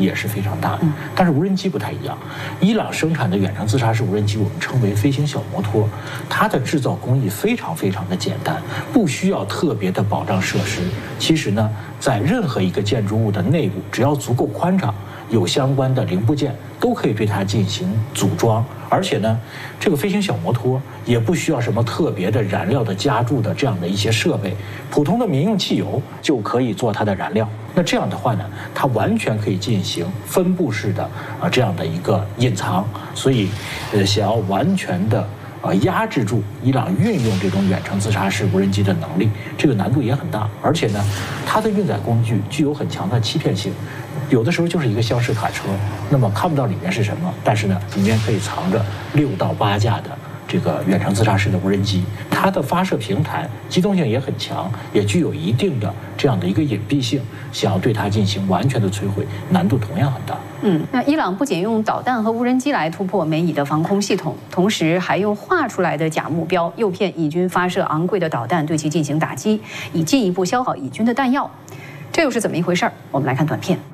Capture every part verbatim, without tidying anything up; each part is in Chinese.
也是非常大的。但是无人机不太一样，伊朗生产的远程自杀式无人机我们称为飞行小摩托，它的制造工艺非常非常的简单，不需要特别的保障设施。其实呢，在任何一个建筑物的内部，只要足够宽敞，有相关的零部件，都可以对它进行组装。而且呢，这个飞行小摩托也不需要什么特别的燃料的加注的这样的一些设备，普通的民用汽油就可以做它的燃料。那这样的话呢，它完全可以进行分布式的啊这样的一个隐藏。所以，呃，想要完全的啊压制住伊朗运用这种远程自杀式无人机的能力，这个难度也很大。而且呢，它的运载工具具有很强的欺骗性。有的时候就是一个厢式卡车，那么看不到里面是什么，但是呢，里面可以藏着六到八架的这个远程自杀式的无人机，它的发射平台机动性也很强，也具有一定的这样的一个隐蔽性，想要对它进行完全的摧毁，难度同样很大。 嗯，那伊朗不仅用导弹和无人机来突破美以的防空系统，同时还用画出来的假目标诱骗以军发射昂贵的导弹对其进行打击，以进一步消耗以军的弹药。这又是怎么一回事儿？我们来看短片。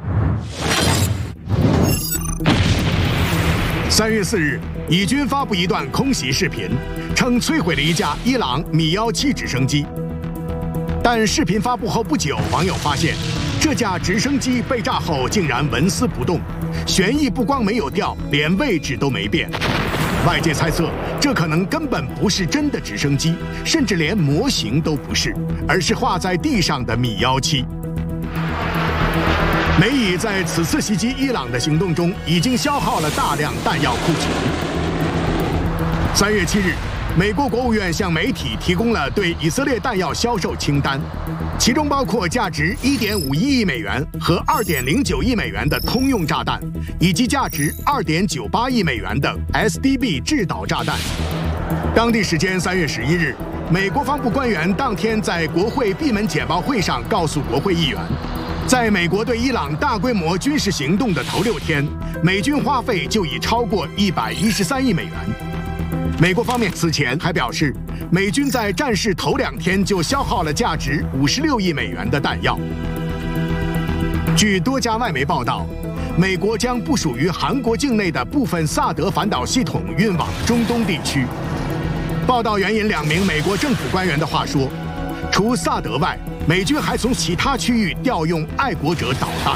三月四日，以军发布一段空袭视频，称摧毁了一架伊朗米幺七直升机。但视频发布后不久，网友发现这架直升机被炸后竟然纹丝不动，旋翼不光没有掉，连位置都没变。外界猜测，这可能根本不是真的直升机，甚至连模型都不是，而是画在地上的米幺七。美以在此次袭击伊朗的行动中，已经消耗了大量弹药库存。三月七日，美国国务院向媒体提供了对以色列弹药销售清单，其中包括价值一点五一亿美元和二点零九亿美元的通用炸弹，以及价值二点九八亿美元的 S D B 制导炸弹。当地时间三月十一日，美国防部官员当天在国会闭门简报会上告诉国会议员，在美国对伊朗大规模军事行动的头六天，美军花费就已超过一百一十三亿美元。美国方面此前还表示，美军在战事头两天就消耗了价值五十六亿美元的弹药。据多家外媒报道，美国将部署于韩国境内的部分萨德反导系统运往中东地区。报道援引两名美国政府官员的话说，除萨德外，美军还从其他区域调用爱国者导弹。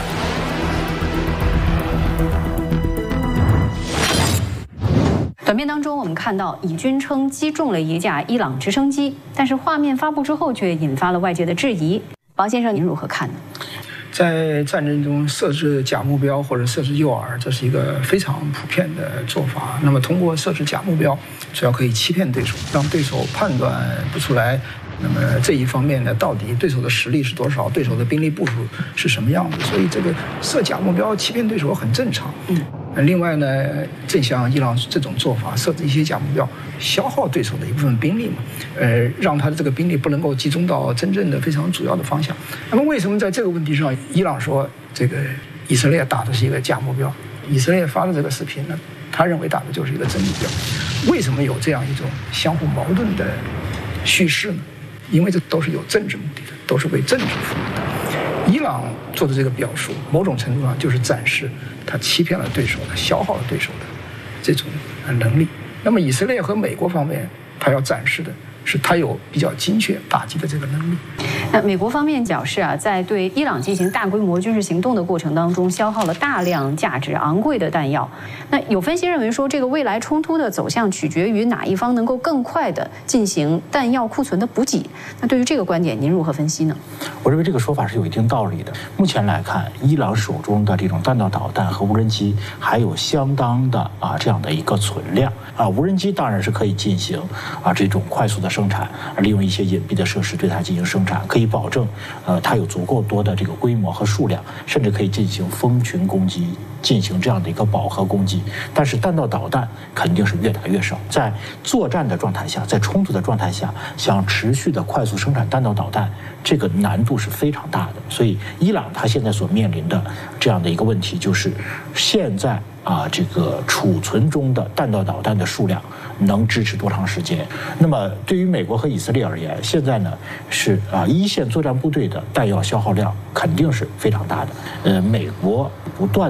短片当中，我们看到以军称击中了一架伊朗直升机，但是画面发布之后却引发了外界的质疑。王先生，您如何看呢？ 在战争中设置假目标或者设置诱饵，这是一个非常普遍的做法。那么通过设置假目标，主要可以欺骗对手，让对手判断不出来。那么这一方面呢，到底对手的实力是多少，对手的兵力部署是什么样子？所以这个设假目标欺骗对手很正常。嗯。另外呢，正像伊朗这种做法，设置一些假目标，消耗对手的一部分兵力嘛，呃，让他的这个兵力不能够集中到真正的非常主要的方向。那么为什么在这个问题上，伊朗说这个以色列打的是一个假目标？以色列发的这个视频呢，他认为打的就是一个真目标。为什么有这样一种相互矛盾的叙事呢？因为这都是有政治目的的，都是为政治服务的。伊朗做的这个表述，某种程度上就是展示他欺骗了对手的、消耗了对手的这种能力。那么以色列和美国方面，他要展示的是他有比较精确打击的这个能力。 那美国方面表示啊，在对伊朗进行大规模军事行动的过程当中，消耗了大量价值昂贵的弹药。那有分析认为说，这个未来冲突的走向取决于哪一方能够更快地进行弹药库存的补给。那对于这个观点，您如何分析呢？ 我认为这个说法是有一定道理的。目前来看，伊朗手中的这种弹道导弹和无人机还有相当的啊这样的一个存量啊。无人机当然是可以进行啊这种快速的生产，利用一些隐蔽的设施对它进行生产，可以保证呃它有足够多的这个规模和数量，甚至可以进行蜂群攻击，进行这样的一个饱和攻击。但是弹道导弹肯定是越打越少，在作战的状态下，在冲突的状态下，想持续的快速生产弹道导弹，这个难度是非常大的。所以伊朗它现在所面临的这样的一个问题就是，现在啊这个储存中的弹道导弹的数量能支持多长时间？那么对于美国和以色列而言，现在呢是啊一线作战部队的弹药消耗量肯定是非常大的。呃，美国不断